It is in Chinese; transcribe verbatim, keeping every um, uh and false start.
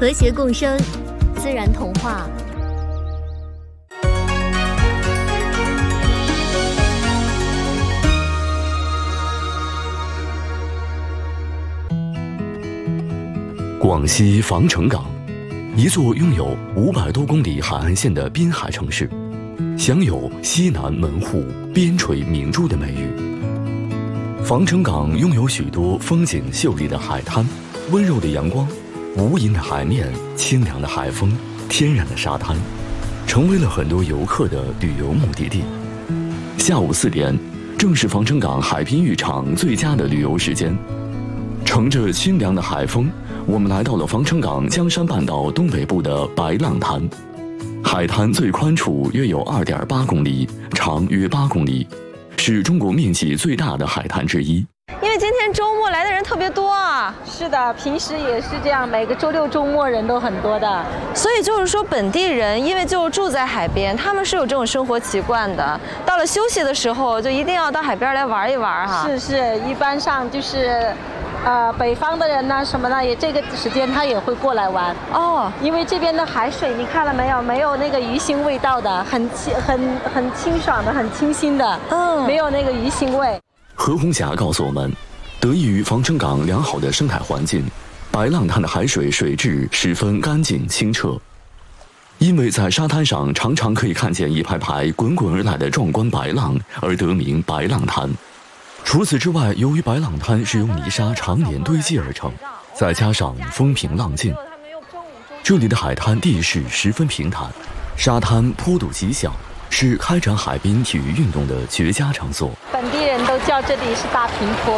和谐共生，自然童话。 广西防城港，一座拥有五百多公里海岸线的滨海城市，享有西南门户、边陲明珠的美誉。防城港拥有许多风景秀丽的海滩、温柔的阳光、无垠的海面、清凉的海风、天然的沙滩，成为了很多游客的旅游目的地。下午四点，正是防城港海滨浴场最佳的旅游时间。乘着清凉的海风，我们来到了防城港江山半岛东北部的白浪滩。海滩最宽处约有 二点八公里，长约八公里，是中国面积最大的海滩之一。 因为今天周末来的人特别多啊。 是的，平时也是这样，每个周六周末人都很多的。 所以就是说，本地人因为就住在海边，他们是有这种生活习惯的。到了休息的时候，就一定要到海边来玩一玩哈。 是是，一般上就是。呃，北方的人呢，什么呢？也这个时间他也会过来玩哦， 因为这边的海水你看了没有？没有那个鱼腥味道的，很清、很很清爽的，很清新的，嗯，没有那个鱼腥味。 何红霞告诉我们，得益于防城港良好的生态环境，白浪滩的海水水质十分干净清澈。因为在沙滩上常常可以看见一排排滚滚而来的壮观白浪，而得名白浪滩。除此之外，由于白浪滩是由泥沙常年堆积而成，再加上风平浪静，这里的海滩地势十分平坦，沙滩坡度极小，是开展海滨体育运动的绝佳场所。 本地人都叫这里是大平坡。